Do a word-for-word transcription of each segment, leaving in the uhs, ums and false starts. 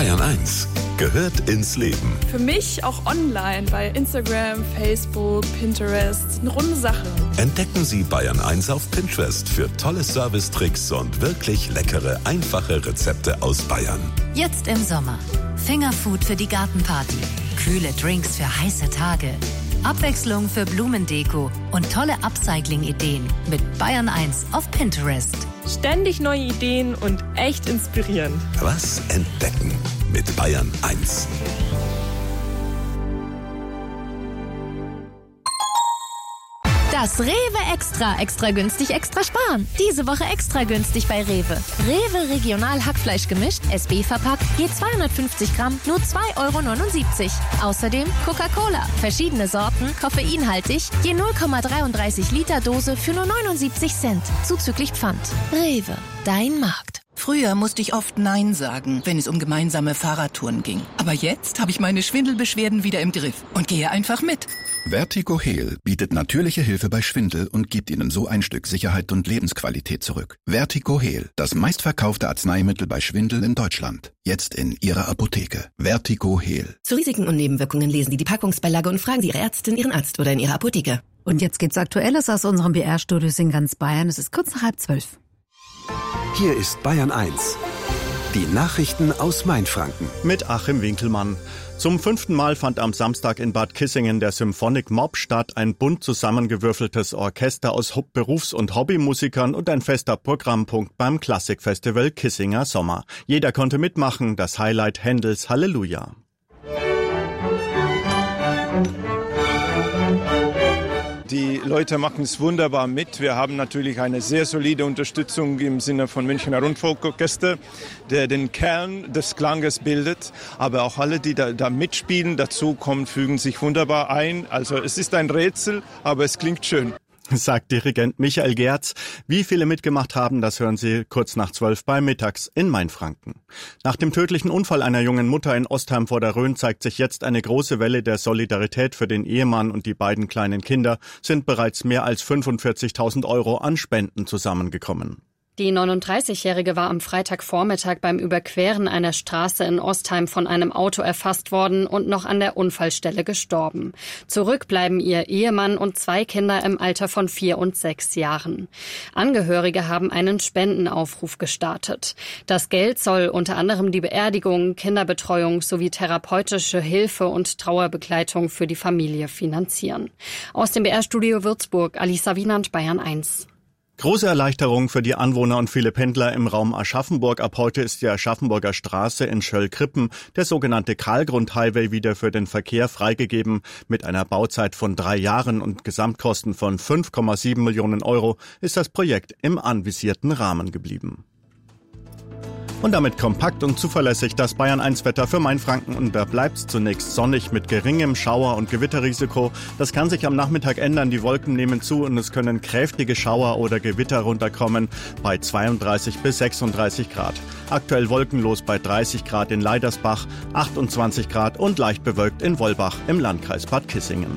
Bayern eins gehört ins Leben. Für mich auch online bei Instagram, Facebook, Pinterest. Eine runde Sache. Entdecken Sie Bayern eins auf Pinterest für tolle Servicetricks und wirklich leckere, einfache Rezepte aus Bayern. Jetzt im Sommer. Fingerfood für die Gartenparty. Kühle Drinks für heiße Tage. Abwechslung für Blumendeko und tolle Upcycling-Ideen mit Bayern eins auf Pinterest. Ständig neue Ideen und echt inspirierend. Was entdecken mit Bayern eins. Das Rewe Extra. Extra günstig, extra sparen. Diese Woche extra günstig bei Rewe. Rewe Regional Hackfleisch gemischt, S B verpackt, je zweihundertfünfzig Gramm, nur zwei Euro neunundsiebzig. Außerdem Coca-Cola. Verschiedene Sorten, koffeinhaltig, je null Komma dreiunddreißig Liter Dose für nur neunundsiebzig Cent. Zuzüglich Pfand. Rewe, dein Markt. Früher musste ich oft Nein sagen, wenn es um gemeinsame Fahrradtouren ging. Aber jetzt habe ich meine Schwindelbeschwerden wieder im Griff und gehe einfach mit. Vertigo Heal bietet natürliche Hilfe bei Schwindel und gibt Ihnen so ein Stück Sicherheit und Lebensqualität zurück. Vertigo Heal, das meistverkaufte Arzneimittel bei Schwindel in Deutschland. Jetzt in Ihrer Apotheke. Vertigo Heal. Zu Risiken und Nebenwirkungen lesen Sie die Packungsbeilage und fragen Sie Ihre Ärztin, Ihren Arzt oder in Ihrer Apotheke. Und jetzt gibt's Aktuelles aus unserem B R-Studio in ganz Bayern. Es ist kurz nach halb zwölf. Hier ist Bayern eins. Die Nachrichten aus Mainfranken. Mit Achim Winkelmann. Zum fünften Mal fand am Samstag in Bad Kissingen der Symphonic Mob statt, ein bunt zusammengewürfeltes Orchester aus Berufs- und Hobbymusikern und ein fester Programmpunkt beim Klassikfestival Kissinger Sommer. Jeder konnte mitmachen, das Highlight Händels Halleluja. Die Leute machen es wunderbar mit. Wir haben natürlich eine sehr solide Unterstützung im Sinne von Münchner Rundfunkorchester, der den Kern des Klanges bildet. Aber auch alle, die da, da mitspielen, dazu kommen, fügen sich wunderbar ein. Also es ist ein Rätsel, aber es klingt schön. Sagt Dirigent Michael Gerz. Wie viele mitgemacht haben, das hören Sie kurz nach zwölf bei Mittags in Mainfranken. Nach dem tödlichen Unfall einer jungen Mutter in Ostheim vor der Rhön zeigt sich jetzt eine große Welle der Solidarität für den Ehemann und die beiden kleinen Kinder. Sind bereits mehr als fünfundvierzigtausend Euro an Spenden zusammengekommen. Die neununddreißigjährige war am Freitagvormittag beim Überqueren einer Straße in Ostheim von einem Auto erfasst worden und noch an der Unfallstelle gestorben. Zurück bleiben ihr Ehemann und zwei Kinder im Alter von vier und sechs Jahren. Angehörige haben einen Spendenaufruf gestartet. Das Geld soll unter anderem die Beerdigung, Kinderbetreuung sowie therapeutische Hilfe und Trauerbegleitung für die Familie finanzieren. Aus dem B R-Studio Würzburg, Alisa Wienand, Bayern eins. Große Erleichterung für die Anwohner und viele Pendler im Raum Aschaffenburg. Ab heute ist die Aschaffenburger Straße in Schöll-Krippen, der sogenannte Kahlgrund-Highway, wieder für den Verkehr freigegeben. Mit einer Bauzeit von drei Jahren und Gesamtkosten von fünf Komma sieben Millionen Euro ist das Projekt im anvisierten Rahmen geblieben. Und damit kompakt und zuverlässig das Bayern eins Wetter für Mainfranken, und da bleibt's zunächst sonnig mit geringem Schauer- und Gewitterrisiko. Das kann sich am Nachmittag ändern, die Wolken nehmen zu und es können kräftige Schauer oder Gewitter runterkommen bei zweiunddreißig bis sechsunddreißig Grad. Aktuell wolkenlos bei dreißig Grad in Leidersbach, achtundzwanzig Grad und leicht bewölkt in Wollbach im Landkreis Bad Kissingen.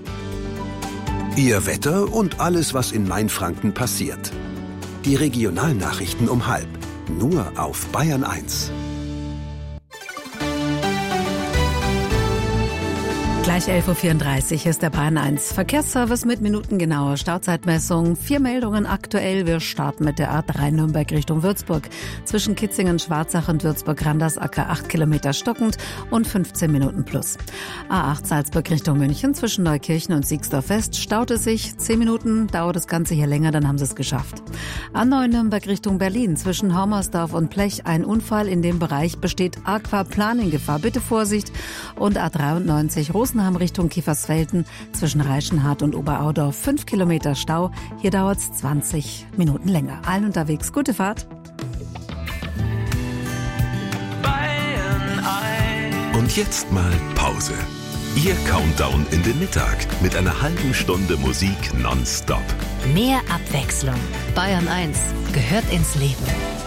Ihr Wetter und alles, was in Mainfranken passiert. Die Regionalnachrichten um halb. Nur auf Bayern eins. Gleich elf Uhr vierunddreißig ist der Bayern eins Verkehrsservice mit minutengenauer Startzeitmessung. Vier Meldungen aktuell. Wir starten mit der A drei Nürnberg Richtung Würzburg. Zwischen Kitzingen, Schwarzach und Würzburg-Randersacker acht Kilometer stockend und fünfzehn Minuten plus. A acht Salzburg Richtung München zwischen Neukirchen und Siegsdorf West staute sich. Zehn Minuten dauert das Ganze hier länger, dann haben sie es geschafft. A neun Nürnberg Richtung Berlin zwischen Hommersdorf und Plech. Ein Unfall in dem Bereich, besteht Aquaplaning-Gefahr. Bitte Vorsicht. Und A dreiundneunzig Rosenheim Richtung Kiefersfelden zwischen Reichenhard und Oberaudorf. Fünf Kilometer Stau. Hier dauert es zwanzig Minuten länger. Allen unterwegs gute Fahrt. Und jetzt mal Pause. Ihr Countdown in den Mittag mit einer halben Stunde Musik nonstop. Mehr Abwechslung. Bayern eins gehört ins Leben.